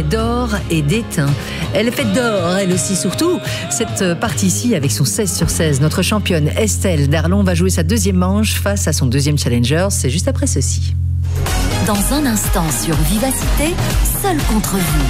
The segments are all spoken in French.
D'or et d'étain. Elle est faite d'or, elle aussi surtout. Cette partie-ci, avec son 16/16, notre championne Estelle Darlon va jouer sa deuxième manche face à son deuxième challenger. C'est juste après ceci. Dans un instant sur Vivacité, seul contre vous.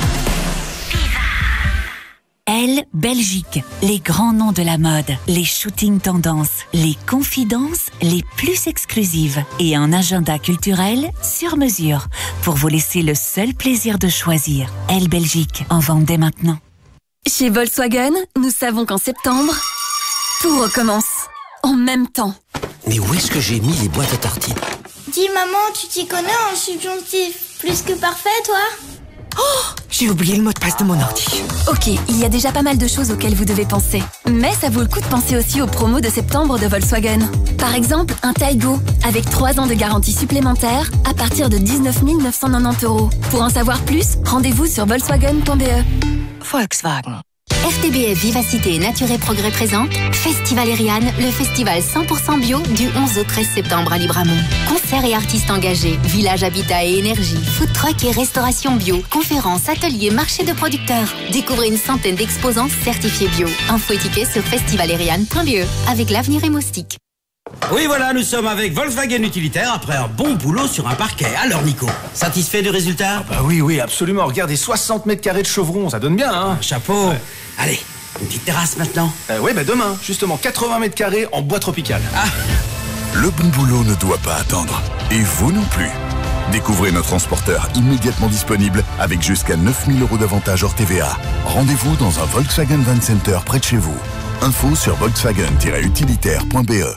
Elle, Belgique, les grands noms de la mode, les shootings tendances, les confidences les plus exclusives et un agenda culturel sur mesure pour vous laisser le seul plaisir de choisir. Elle, Belgique, en vente dès maintenant. Chez Volkswagen, nous savons qu'en septembre, tout recommence en même temps. Mais où est-ce que j'ai mis les boîtes à tartines? Dis maman, tu t'y connais en subjonctif plus que parfait, toi? Oh, j'ai oublié le mot de passe de mon ordi. Ok, il y a déjà pas mal de choses auxquelles vous devez penser. Mais ça vaut le coup de penser aussi aux promos de septembre de Volkswagen. Par exemple, un Taigo, avec 3 ans de garantie supplémentaire à partir de 19 990 €. Pour en savoir plus, rendez-vous sur volkswagen.be. Volkswagen. RTBF Vivacité et Nature et Progrès présente Festival Eriane, le festival 100% bio du 11 au 13 septembre à Libramont. Concerts et artistes engagés, village habitat et énergie, food truck et restauration bio, conférences, ateliers, marchés de producteurs. Découvrez une centaine d'exposants certifiés bio. Info et tickets sur festivaleriane.be avec l'avenir et Moustique. Oui, voilà, nous sommes avec Volkswagen Utilitaire après un bon boulot sur un parquet. Alors, Nico, satisfait du résultat? Bah oui, absolument. Regardez, 60 mètres carrés de chevron, ça donne bien, hein? Chapeau. Ouais. Allez, une petite terrasse maintenant. Oui, demain, justement, 80 mètres carrés en bois tropical. Ah. Le bon boulot ne doit pas attendre. Et vous non plus. Découvrez nos transporteurs immédiatement disponibles avec jusqu'à 9 000 € d'avantages hors TVA. Rendez-vous dans un Volkswagen Van Center près de chez vous. Info sur volkswagen-utilitaire.be.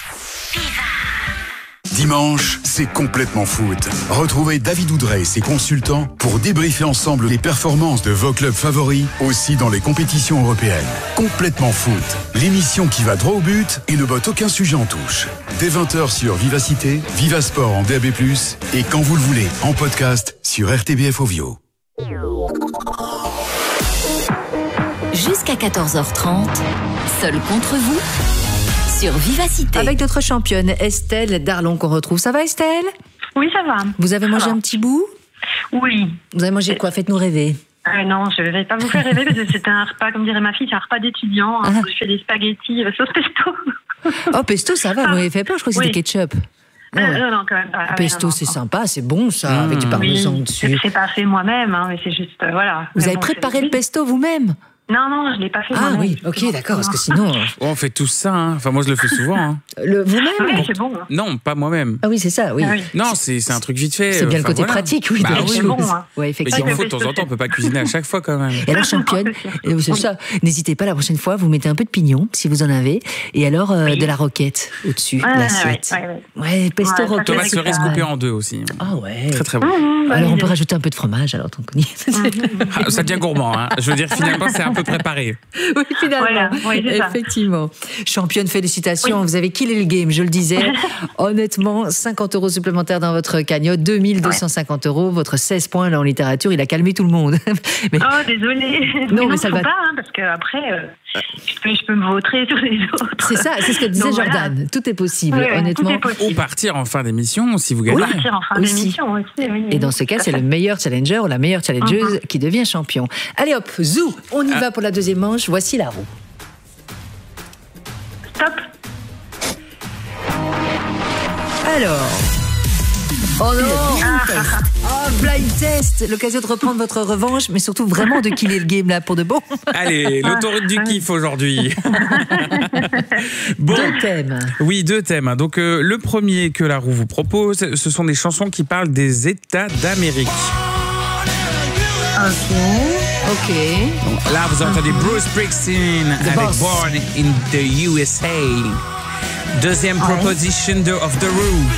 Dimanche, c'est complètement foot. Retrouvez David Oudrey et ses consultants pour débriefer ensemble les performances de vos clubs favoris, aussi dans les compétitions européennes. Complètement foot, l'émission qui va droit au but et ne botte aucun sujet en touche. Dès 20h sur Vivacité, Vivasport en DAB+, et quand vous le voulez, en podcast sur RTBF Ovio. Jusqu'à 14h30, seul contre vous sur Vivacité. Avec notre championne Estelle Darlon qu'on retrouve. Ça va Estelle? Oui, ça va. Vous avez mangé un petit bout? Oui. Vous avez mangé quoi? Faites-nous rêver. Non, je ne vais pas vous faire rêver parce que c'était un repas, comme dirait ma fille, c'est un repas d'étudiant. Hein, où je fais des spaghettis sauce pesto. Oh, pesto, ça va, vous m'avez fait peur, je crois que c'était ketchup. Non, quand même pas. Pesto, c'est sympa, c'est bon ça, avec du parmesan dessus. Je ne pas fait moi-même, hein, mais c'est juste, voilà. Vous avez préparé le pesto vous-même? Non, je ne l'ai pas fait moi-même. Ah oui, ok, d'accord, parce que sinon... On fait tous ça, hein. Enfin moi je le fais souvent. Hein. Vous-même? Oui, c'est bon. Hein. Non, pas moi-même. Ah oui, c'est ça, oui. Non, c'est un truc vite fait. C'est bien le côté pratique, oui. Bah, oui, bon, hein. Ouais, effectivement. Mais il en faut de temps en temps, on ne peut pas cuisiner à chaque fois quand même. Et alors championne, c'est ça, n'hésitez pas la prochaine fois, vous mettez un peu de pignon, si vous en avez, et alors de la roquette au-dessus, l'assiette. Ouais, pesto roquette. Tomate cerise coupée en 2 aussi. Ah ouais. Très très bon. Alors on peut rajouter un peu de fromage, alors tant qu'on y est. Ça devient gourmand, hein. Je veux dire, finalement, c'est un peu préparé. Oui, finalement. Voilà, effectivement. Championne, félicitations. Oui. Vous avez killé le game, je le disais. Honnêtement, 50 € supplémentaires dans votre cagnotte, 2250 €. Votre 16 points là en littérature, il a calmé tout le monde. Mais... Oh, désolé. Non, mais ça va pas, hein, parce qu'après, je peux me vautrer sur les autres. C'est ça, c'est ce que disait Jordan. Voilà. Tout est possible, honnêtement. Tout est possible. Ou partir en fin d'émission si vous gagnez. Ou partir en fin d'émission aussi. Oui. Et dans ce cas, c'est le meilleur challenger ou la meilleure challengeuse qui devient champion. Allez hop, zou, on y va pour la deuxième manche. Voici la roue. Stop. Alors. Oh non! Blind test! L'occasion de reprendre votre revanche, mais surtout vraiment de killer le game là pour de bon. Allez, l'autoroute du kiff aujourd'hui. Bon. 2 thèmes. Oui, 2 thèmes. Donc le premier que la roue vous propose, ce sont des chansons qui parlent des États d'Amérique. Ok. Donc, là, vous entendez Bruce Springsteen avec Born in the USA. Deuxième proposition of the Roux.